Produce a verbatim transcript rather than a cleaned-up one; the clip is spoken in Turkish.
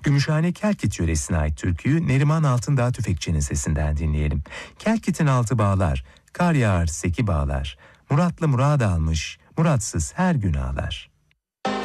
Gümüşhane Kelkit yöresine ait türküyü Neriman Altındağ Tüfekçi'nin sesinden dinleyelim. Kelkit'in altı bağlar, kar yağar seki bağlar, Muratlı murad almış, muratsız her gün ağlar.